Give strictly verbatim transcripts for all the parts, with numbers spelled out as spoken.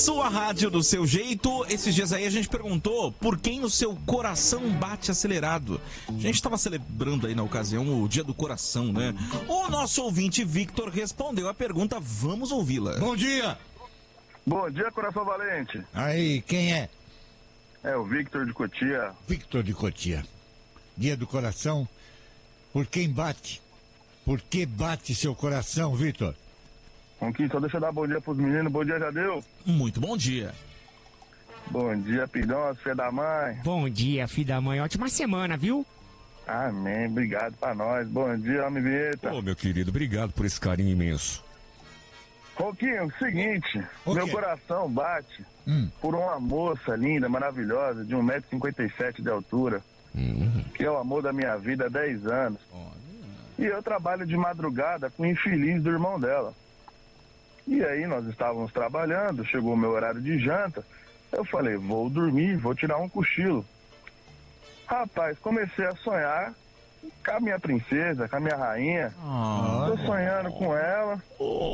Sua rádio do seu jeito. Esses dias aí a gente perguntou por quem o seu coração bate acelerado. A gente estava celebrando aí na ocasião o Dia do Coração, né? O nosso ouvinte Victor respondeu a pergunta, vamos ouvi-la. Bom dia! Bom dia, Coração Valente. Aí, quem é? É o Victor de Cotia. Victor de Cotia. Dia do Coração. Por quem bate? Por que bate seu coração, Victor? Conquista, deixa eu dar bom dia pros meninos. Bom dia, já deu? Muito bom dia. Bom dia, Pidão, filha da mãe. Bom dia, filho da mãe. Ótima semana, viu? Amém, obrigado pra nós. Bom dia, homem vinheta. Ô, meu querido, obrigado por esse carinho imenso. Ronquinho, seguinte, O meu quê? coração bate Hum. por uma moça linda, maravilhosa, de um metro e cinquenta e sete de altura, Uhum. que é o amor da minha vida há dez anos. E eu trabalho de madrugada com o infeliz do irmão dela. E aí nós estávamos trabalhando, chegou o meu horário de janta, eu falei, vou dormir, vou tirar um cochilo. Rapaz, comecei a sonhar com a minha princesa, com a minha rainha. Tô sonhando com ela.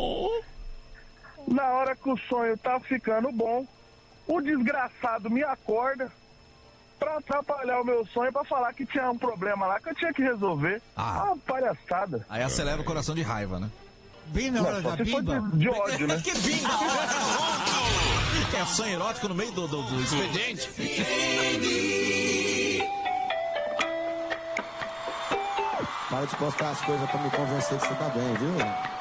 Na hora que o sonho tá ficando bom, o desgraçado me acorda pra atrapalhar o meu sonho, pra falar que tinha um problema lá que eu tinha que resolver. Ah. Ah, palhaçada. Aí acelera o coração de raiva, né? Bem na hora Só da se for bimba. de, de ódio, né? Que bimba! É sonho erótico no meio do, do, do expediente. Para de postar as coisas pra me convencer que você tá bem, viu?